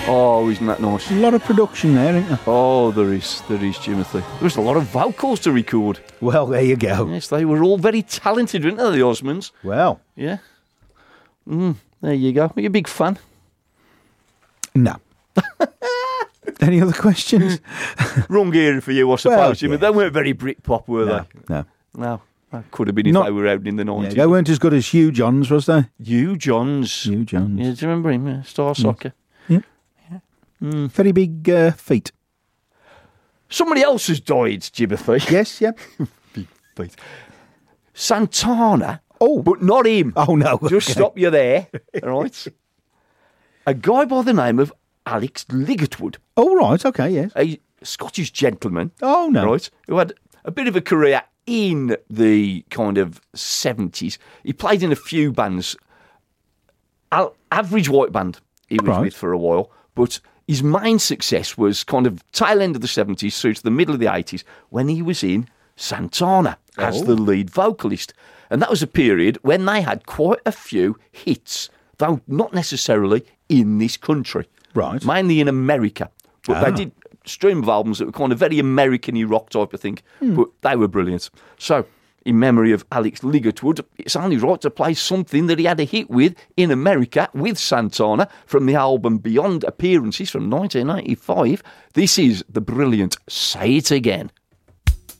Oh, isn't that nice? A lot of production there, isn't there? Oh, there is, Timothy. There was a lot of vocals to record. Well, there you go. Yes, they were all very talented, weren't they, the Osmonds? Well. Yeah. There you go. Are you a big fan? No. Any other questions? Wrong era for you, I suppose, Well, Jimmy. yeah. They weren't very Britpop, were they? No. No. That could have been if Not- they were out in the 90s. Yeah, they weren't as good as Hugh Johns, was they? Hugh Johns. Hugh Johns. Yeah, do you remember him? Yeah, Star Soccer. Very big feet. Somebody else has died, Jimothy. Yes, yeah. Big feet. Santana. Oh. But not him. Oh, no. Just okay. stop you there. All right. A guy by the name of Alex Ligertwood, Oh, right, okay, yes. a Scottish gentleman, Oh, no. right, who had a bit of a career in the kind of 70s. He played in a few bands. Average White Band he was Right. with for a while, but his main success was kind of tail end of the 70s through to the middle of the 80s when he was in Santana as the lead vocalist. And that was a period when they had quite a few hits, though not necessarily in this country. Right. Mainly in America. But they did a stream of albums that were kind of very American-y rock type of thing, but they were brilliant. So, in memory of Alex Ligertwood, it's only right to play something that he had a hit with in America with Santana from the album Beyond Appearances from 1985. This is the brilliant Say It Again.